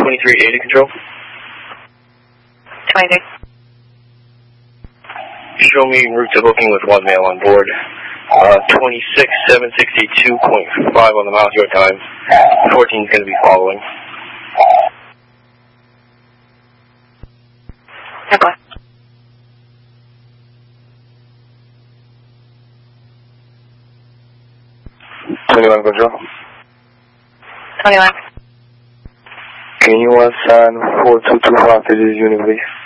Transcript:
2380 control. 23. Show me route to booking with one male on board. 26,762.5 on the miles your time. 14 is going to be following. Okay. Control. 21. Can you assign 4225 to this unit, please?